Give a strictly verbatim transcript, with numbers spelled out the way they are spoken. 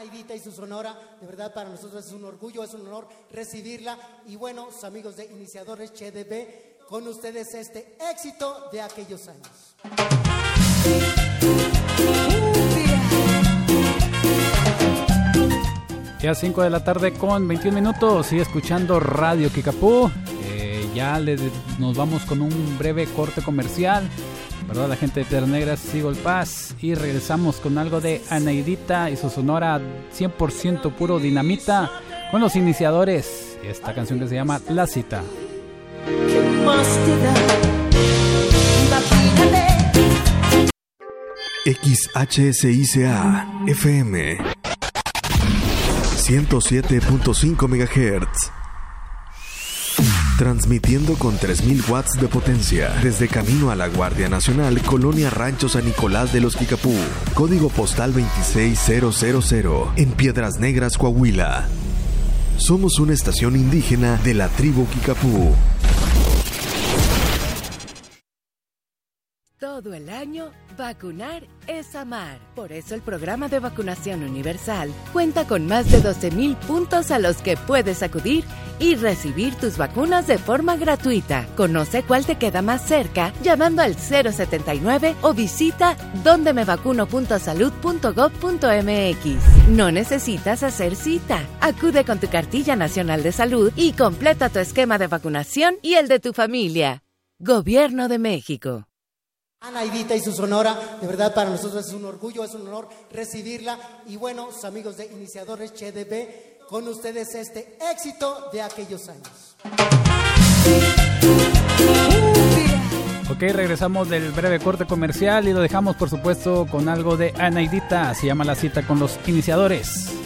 Anaidita y su sonora, de verdad para nosotros es un orgullo, es un honor recibirla. Y bueno, sus amigos de Iniciadores Che de B, con ustedes este éxito de aquellos años. Ya cinco de la tarde con veintiún minutos, sigue escuchando Radio Kickapoo. Eh, ya le, nos vamos con un breve corte comercial. Para la gente de Piedras Negras, sigo el Paz. Y regresamos con algo de Anaidita y su sonora cien por ciento puro dinamita con los Iniciadores. Esta canción que se llama La Cita. ¿Qué más te da? Imagínate. X H S I C A F M ciento siete punto cinco megahertz. Transmitiendo con tres mil watts de potencia desde camino a la Guardia Nacional, Colonia Rancho San Nicolás de los Kickapoo, código postal veintiséis mil en Piedras Negras, Coahuila. Somos una estación indígena de la tribu Kickapoo. Todo el año, vacunar es amar. Por eso el programa de vacunación universal cuenta con más de doce mil puntos a los que puedes acudir y recibir tus vacunas de forma gratuita. Conoce cuál te queda más cerca llamando al cero setenta y nueve o visita donde me vacuno punto salud punto gob punto eme equis. No necesitas hacer cita. Acude con tu cartilla nacional de salud y completa tu esquema de vacunación y el de tu familia. Gobierno de México. Anaidita y su sonora, de verdad para nosotros es un orgullo, es un honor recibirla. Y bueno, sus amigos de Iniciadores Che de B, con ustedes este éxito de aquellos años. Ok, regresamos del breve corte comercial y lo dejamos por supuesto con algo de Anaidita. Se llama La Cita con los Iniciadores.